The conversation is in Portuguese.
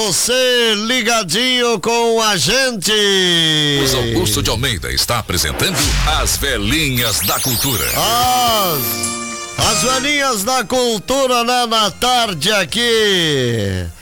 Você ligadinho com a gente. Luiz Augusto de Almeida está apresentando as velhinhas da cultura. As velhinhas da cultura, né, na tarde aqui.